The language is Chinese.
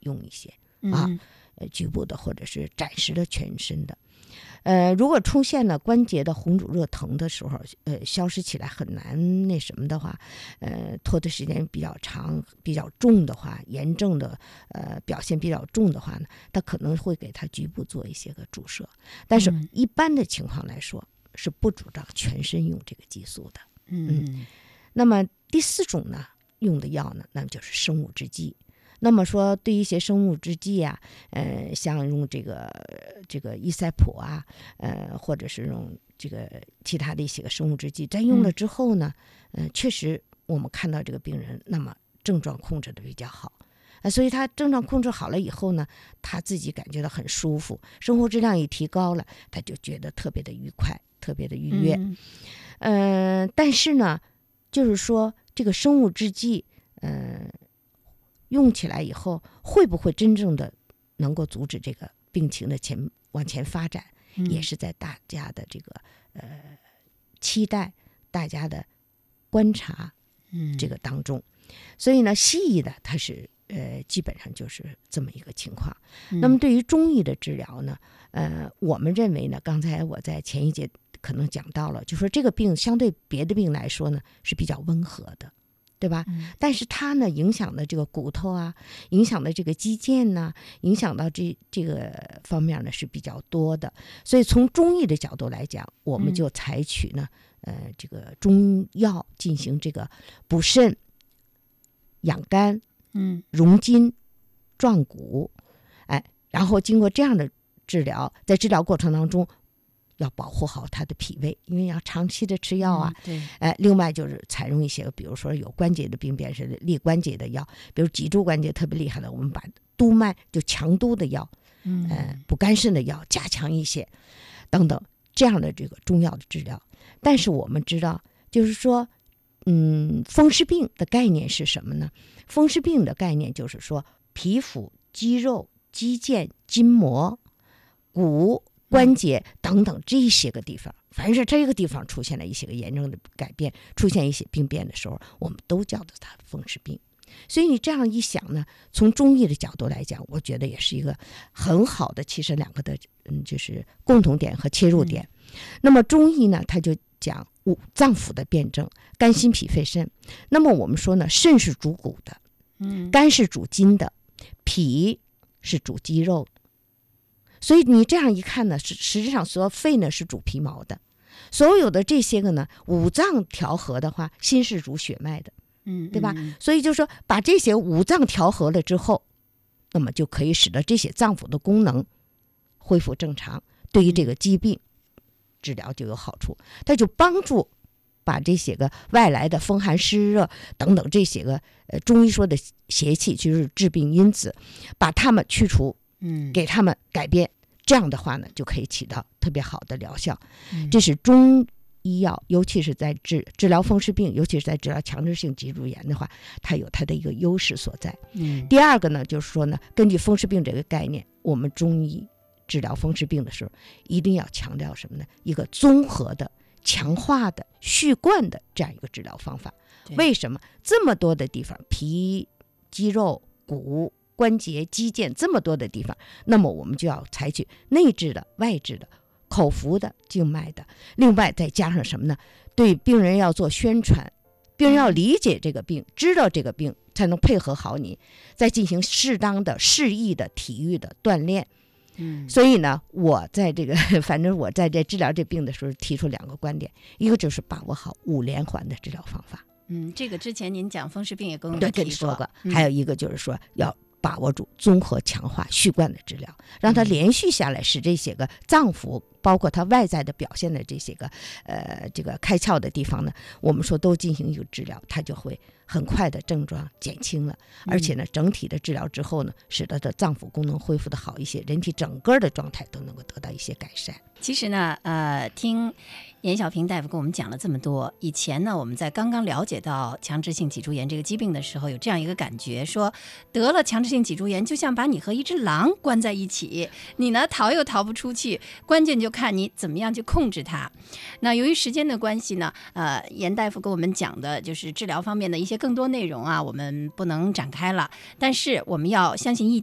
用一些局部的或者是暂时的全身的。如果出现了关节的红肿热疼的时候，消失起来很难那什么的话，拖的时间比较长、比较重的话，炎症的表现比较重的话呢，他可能会给他局部做一些个注射。但是一般的情况来说，是不主张全身用这个激素的。那么第4种呢，用的药呢，那么就是生物制剂。那么说对一些生物制剂啊，像用这个伊塞普啊，或者是用这个其他的一些个生物制剂，在用了之后呢，确实我们看到这个病人，那么症状控制的比较好，所以他症状控制好了以后呢，他自己感觉到很舒服，生活质量也提高了，他就觉得特别的愉快，特别的愉悦。但是呢，就是说这个生物制剂，用起来以后会不会真正的能够阻止这个病情的往前发展，也是在大家的这个期待、大家的观察这个当中。所以呢，西医的它是基本上就是这么一个情况。那么对于中医的治疗呢，我们认为呢，刚才我在前一节可能讲到了，就说这个病相对别的病来说呢是比较温和的，对吧？但是它呢影响的这个骨头啊，影响的这个肌腱呢，影响到这个方面呢是比较多的。所以从中医的角度来讲，我们就采取呢这个中药进行这个补肾、养肝、荣筋、壮骨，然后经过这样的治疗，在治疗过程当中要保护好他的脾胃，因为要长期的吃药啊。另外就是采用一些比如说有关节的病变是利关节的药，比如脊柱关节特别厉害的，我们把督脉就强督的药，补肝肾的药加强一些等等，这样的这个中药的治疗。但是我们知道就是说风湿病的概念是什么呢？风湿病的概念就是说皮肤、肌肉、肌腱、筋膜、骨、关节等等这些个地方，凡是这个地方出现了一些个炎症的改变，出现一些病变的时候，我们都叫做它风湿病。所以你这样一想呢，从中医的角度来讲，我觉得也是一个很好的，其实两个的就是共同点和切入点。那么中医呢，它就讲五脏腑的辩证，肝心脾肺肾。那么我们说呢，肾是主骨的，肝是主筋的，脾是主肌肉的。所以你这样一看呢，实际上说肺呢是主皮毛的，所有的这些个呢，五脏调和的话，心是主血脉的，对吧？所以就是说把这些五脏调和了之后，那么就可以使得这些脏腑的功能恢复正常，对于这个疾病治疗就有好处。它就帮助把这些个外来的风寒湿热等等这些个中医说的邪气，就是致病因子，把它们去除，给他们改变，这样的话呢，就可以起到特别好的疗效。这是中医药，尤其是在治疗风湿病，尤其是在治疗强直性脊柱炎的话，它有它的一个优势所在。第二个呢，就是说呢，根据风湿病这个概念，我们中医治疗风湿病的时候，一定要强调什么呢？一个综合的、强化的、续贯的这样一个治疗方法。为什么这么多的地方，皮、肌肉、骨、关节、肌腱这么多的地方，那么我们就要采取内治的、外治的、口服的、静脉的，另外再加上什么呢？对病人要做宣传，病人要理解这个病，知道这个病，才能配合好你，再进行适当的、适宜的体育的锻炼。所以呢，我在这个反正我在这治疗这病的时候提出两个观点，一个就是把握好5连环的治疗方法。 这个之前您讲风湿病也跟我们提说过。还有一个就是说要把握住综合强化续贯的治疗，让它连续下来，使这些个脏腑包括它外在的表现的这些个这个开窍的地方呢，我们说都进行一个治疗，它就会很快的症状减轻了，而且呢整体的治疗之后呢，使得的脏腑功能恢复的好一些，人体整个的状态都能够得到一些改善。 其实呢听严小平大夫跟我们讲了这么多，以前呢我们在刚刚了解到强直性脊柱炎这个疾病的时候，有这样一个感觉，说得了强直性脊柱炎就像把你和一只狼关在一起，你呢逃又逃不出去，关键就看你怎么样去控制它。那由于时间的关系呢，严大夫跟我们讲的就是治疗方面的一些更多内容啊，我们不能展开了，但是我们要相信一